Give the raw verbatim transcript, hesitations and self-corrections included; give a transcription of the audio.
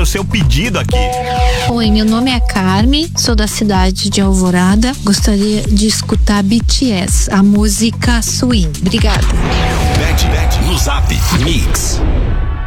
o seu pedido aqui. Oi, meu nome é Carmen, sou da cidade de Alvorada. Gostaria de escutar B T S, a música Swing. Obrigada. Bet, bet no Zap Mix.